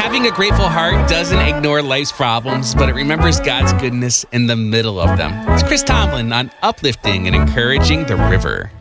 Having a grateful heart doesn't ignore life's problems, but it remembers God's goodness in the middle of them. It's Chris Tomlin on Uplifting and Encouraging the River.